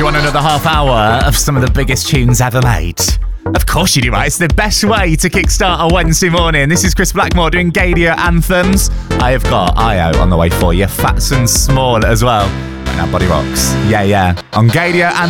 you want another half hour of some of the biggest tunes ever made? Of course you do, right? It's the best way to kickstart a Wednesday morning. This is Chris Blackmore doing Gaydar Anthems. I have got IO on the way for you, Fats and Small as well. And our body rocks. Yeah. On Gaydar Anthems.